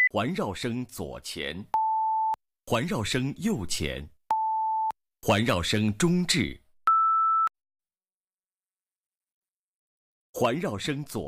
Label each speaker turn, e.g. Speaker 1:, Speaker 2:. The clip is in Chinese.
Speaker 1: 环绕声左前，环绕声右前，环绕声中置，环绕声左。